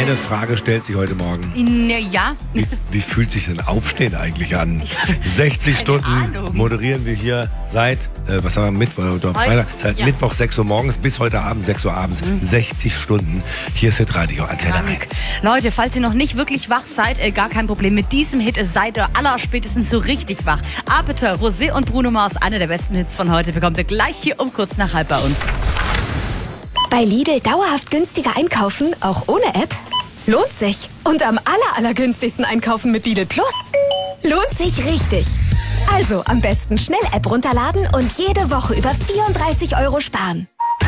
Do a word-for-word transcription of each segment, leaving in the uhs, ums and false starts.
Eine Frage stellt sich heute Morgen. Na, ja. Wie, wie fühlt sich denn Aufstehen eigentlich an? sechzig Stunden Ahnung. moderieren wir hier seit, äh, was haben wir, Mittwoch, oder Freitag, seit ja. Mittwoch sechs Uhr morgens bis heute Abend sechs Uhr abends. Mhm. sechzig Stunden. Hier ist Hitradio Antenne eins. Leute, falls ihr noch nicht wirklich wach seid, äh, gar kein Problem. Mit diesem Hit seid ihr allerspätestens so richtig wach. Apeter, Rosé und Bruno Mars, einer der besten Hits von heute, bekommt ihr gleich hier um kurz nach halb bei uns. Bei Lidl dauerhaft günstiger einkaufen, auch ohne App? Lohnt sich. Und am aller, allergünstigsten einkaufen mit Lidl Plus? Lohnt sich richtig. Also am besten schnell App runterladen und jede Woche über vierunddreißig Euro sparen.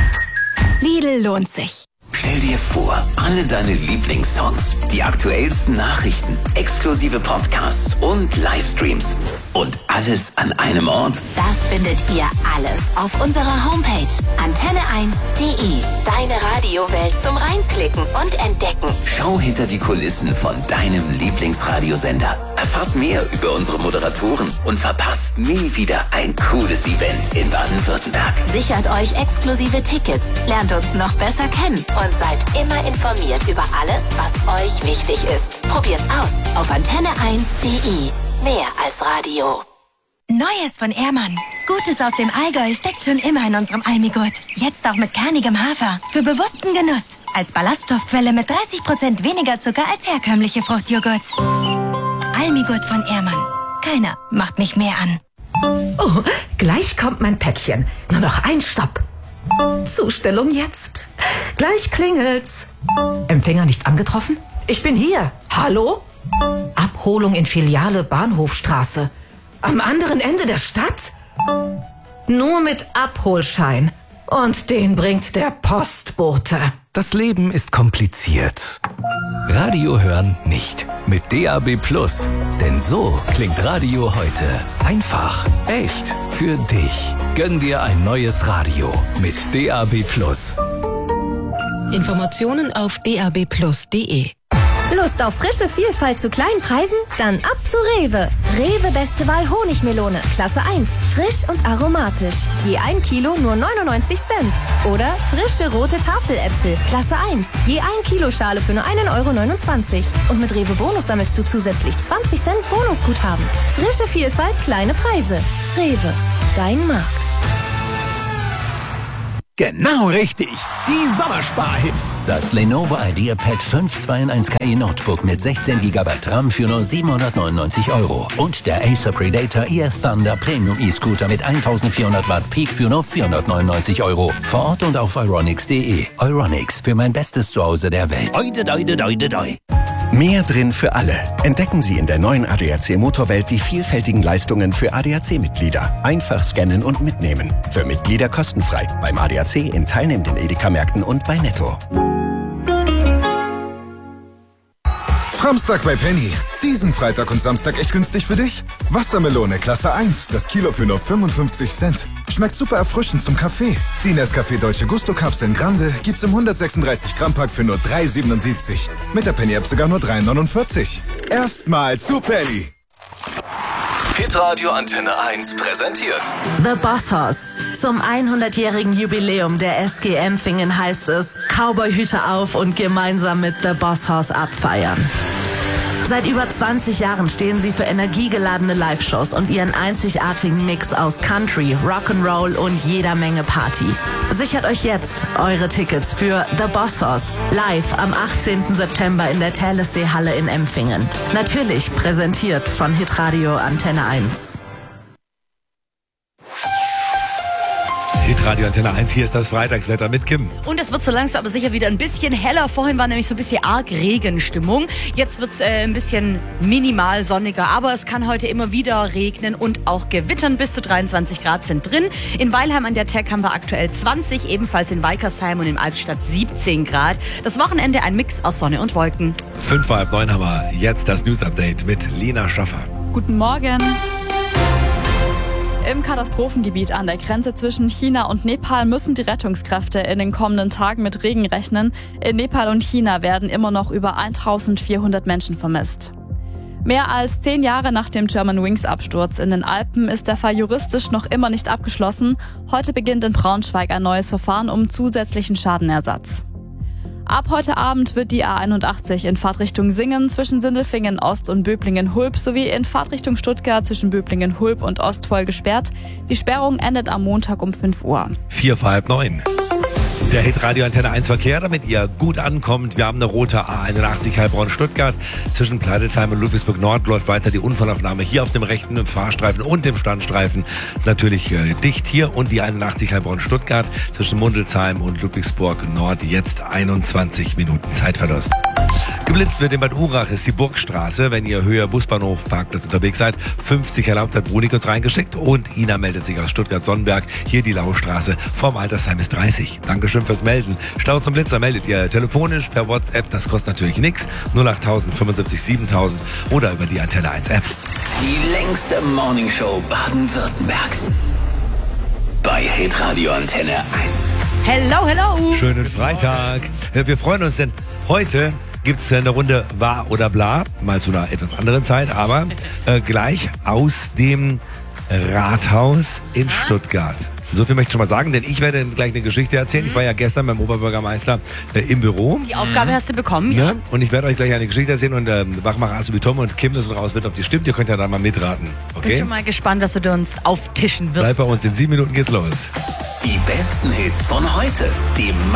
Lidl lohnt sich. Stell dir vor, alle deine Lieblingssongs, die aktuellsten Nachrichten, exklusive Podcasts und Livestreams und alles an einem Ort. Das findet ihr alles auf unserer Homepage antenne eins punkt de. Deine Radiowelt zum Reinklicken und Entdecken. Schau hinter die Kulissen von deinem Lieblingsradiosender. Erfahrt mehr über unsere Moderatoren und verpasst nie wieder ein cooles Event in Baden-Württemberg. Sichert euch exklusive Tickets, lernt uns noch besser kennen und seid immer informiert über alles, was euch wichtig ist. Probiert's aus auf antenne eins punkt de. Mehr als Radio. Neues von Ehrmann. Gutes aus dem Allgäu steckt schon immer in unserem Almigurt. Jetzt auch mit kernigem Hafer. Für bewussten Genuss. Als Ballaststoffquelle mit dreißig Prozent weniger Zucker als herkömmliche Fruchtjoghurt. Almigurt von Ehrmann. Keiner macht mich mehr an. Oh, gleich kommt mein Päckchen. Nur noch ein Stopp. Zustellung jetzt. Gleich klingelt's. Empfänger nicht angetroffen? Ich bin hier. Hallo? Abholung in Filiale Bahnhofstraße. Am anderen Ende der Stadt? Nur mit Abholschein. Und den bringt der Postbote. Das Leben ist kompliziert. Radio hören nicht. Mit D A B Plus. Denn so klingt Radio heute. Einfach, echt, für dich. Gönn dir ein neues Radio mit D A B Plus. Informationen auf d a b plus punkt de. Lust auf frische Vielfalt zu kleinen Preisen? Dann ab zu Rewe. Rewe Beste Wahl Honigmelone, Klasse eins. Frisch und aromatisch. Je ein Kilo nur neunundneunzig Cent. Oder frische rote Tafeläpfel, Klasse eins. Je ein Kilo Schale für nur einen Euro neunundzwanzig. Und mit Rewe Bonus sammelst du zusätzlich zwanzig Cent Bonusguthaben. Frische Vielfalt, kleine Preise. Rewe, dein Markt. Genau richtig. Die Sommersparhits. Das Lenovo IdeaPad fünf zwei in eins K I Notebook mit sechzehn Gigabyte RAM für nur siebenhundertneunundneunzig Euro. Und der Acer Predator E F Thunder Premium E-Scooter mit eintausendvierhundert Watt Peak für nur vierhundertneunundneunzig Euro. Vor Ort und auf euronics punkt de. Euronics, für mein bestes Zuhause der Welt. Oide, oide, oide, oide. Mehr drin für alle. Entdecken Sie in der neuen A D A C Motorwelt die vielfältigen Leistungen für A D A C-Mitglieder. Einfach scannen und mitnehmen. Für Mitglieder kostenfrei. Beim A D A C in teilnehmenden Edeka-Märkten und bei Netto. Samstag bei Penny. Diesen Freitag und Samstag echt günstig für dich? Wassermelone Klasse eins, das Kilo für nur fünfundfünfzig Cent. Schmeckt super erfrischend zum Kaffee. Die Nescafé Dolce Gusto Kapseln Grande gibt's im hundertsechsunddreißig Gramm Pack für nur drei siebenundsiebzig. Mit der Penny App sogar nur drei neunundvierzig. Erstmal zu Penny. Hitradio Antenne eins präsentiert The Bossos. Zum hundertjährigen Jubiläum der S G Empfingen heißt es, Cowboyhüte auf und gemeinsam mit The Bossos abfeiern. Seit über zwanzig Jahren stehen sie für energiegeladene Live-Shows und ihren einzigartigen Mix aus Country, Rock'n'Roll und jeder Menge Party. Sichert euch jetzt eure Tickets für The Bossos live am achtzehnten September in der Telesee-Halle in Empfingen. Natürlich präsentiert von Hitradio Antenne eins. Hitradio Antenne eins, hier ist das Freitagswetter mit Kim. Und es wird so langsam aber sicher wieder ein bisschen heller. Vorhin war nämlich so ein bisschen arg Regenstimmung. Jetzt wird es äh, ein bisschen minimal sonniger. Aber es kann heute immer wieder regnen und auch gewittern. Bis zu dreiundzwanzig Grad sind drin. In Weilheim an der Tech haben wir aktuell zwanzig. Ebenfalls in Weikersheim und in Albstadt siebzehn Grad. Das Wochenende ein Mix aus Sonne und Wolken. Fünf vor halb neun haben wir jetzt das News-Update mit Lena Schaffer. Guten Morgen. Im Katastrophengebiet an der Grenze zwischen China und Nepal müssen die Rettungskräfte in den kommenden Tagen mit Regen rechnen. In Nepal und China werden immer noch über eintausendvierhundert Menschen vermisst. Mehr als zehn Jahre nach dem Germanwings-Absturz in den Alpen ist der Fall juristisch noch immer nicht abgeschlossen. Heute beginnt in Braunschweig ein neues Verfahren um zusätzlichen Schadenersatz. Ab heute Abend wird die A einundachtzig in Fahrtrichtung Singen zwischen Sindelfingen Ost und Böblingen-Hulb sowie in Fahrtrichtung Stuttgart zwischen Böblingen-Hulb und Ostvoll gesperrt. Die Sperrung endet am Montag um fünf Uhr. Vier vor halb neun. Der Hitradio Antenne eins Verkehr, damit ihr gut ankommt. Wir haben eine rote A einundachtzig Heilbronn-Stuttgart. Zwischen Pleidelsheim und Ludwigsburg Nord läuft weiter die Unfallaufnahme hier auf dem rechten Fahrstreifen und dem Standstreifen. Natürlich äh, dicht hier und die einundachtzig Heilbronn-Stuttgart zwischen Mundelsheim und Ludwigsburg Nord. Jetzt einundzwanzig Minuten Zeitverlust. Geblitzt wird in Bad Urach ist die Burgstraße. Wenn ihr höher Busbahnhof Parkplatz unterwegs seid, fünfzig erlaubt, hat Brunik uns reingeschickt. Und Ina meldet sich aus Stuttgart-Sonnenberg. Hier die Laustraße vom Altersheim ist dreißig. Dankeschön fürs Melden. Stau zum Blitzer meldet ihr telefonisch per WhatsApp. Das kostet natürlich nichts. null acht null null fünfundsiebzig siebentausend oder über die Antenne eins App. Die längste Morningshow Baden-Württembergs. Bei Hitradio Antenne eins. Hello, hello. Schönen Freitag. Wir freuen uns, denn heute gibt es eine Runde Wahr oder Bla. Mal zu einer etwas anderen Zeit, aber äh, gleich aus dem Rathaus in Stuttgart. So viel möchte ich schon mal sagen, denn ich werde gleich eine Geschichte erzählen. Ich war ja gestern beim Oberbürgermeister äh, im Büro. Die Aufgabe hast du bekommen, ja. Ne? Und ich werde euch gleich eine Geschichte erzählen und äh, Wachmacher Azubi Tom und Kim müssen rausfinden, ob die stimmt. Ihr könnt ja da mal mitraten. Okay? Bin schon mal gespannt, was du uns auftischen wirst. Bleib bei uns, in sieben Minuten geht's los. Die besten Hits von heute. Die